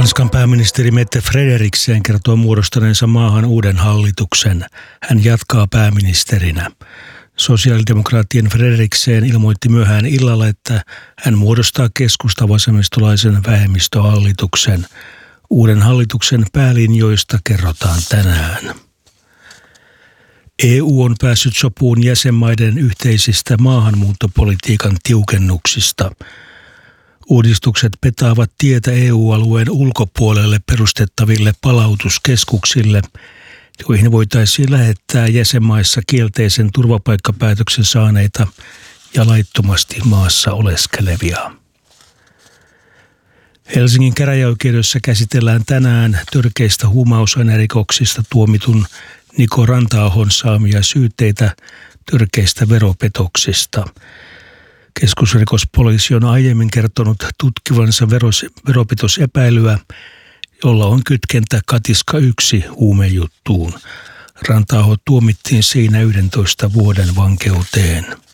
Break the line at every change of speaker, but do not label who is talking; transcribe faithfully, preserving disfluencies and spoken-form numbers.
Tanskan pääministeri Mette Frederiksen kertoo muodostaneensa maahan uuden hallituksen. Hän jatkaa pääministerinä. Sosiaalidemokraattien Frederiksen ilmoitti myöhään illalla, että hän muodostaa keskusta-vasemmistolaisen vähemmistöhallituksen. Uuden hallituksen päälinjoista kerrotaan tänään. E U on päässyt sopuun jäsenmaiden yhteisistä maahanmuuttopolitiikan tiukennuksista. Uudistukset petaavat tietä E U-alueen ulkopuolelle perustettaville palautuskeskuksille, joihin voitaisiin lähettää jäsenmaissa kielteisen turvapaikkapäätöksen saaneita ja laittomasti maassa oleskelevia. Helsingin käräjäoikeudessa käsitellään tänään törkeistä huumausainerikoksista tuomitun Niko Ranta-ahon saamia syytteitä törkeistä veropetoksista. Keskusrikospoliisi on aiemmin kertonut tutkivansa veros, veropetosepäilyä, jolla on kytkentä Katiska yksi huumejuttuun. Ranta-aho tuomittiin siinä yhdentoista vuoden vankeuteen.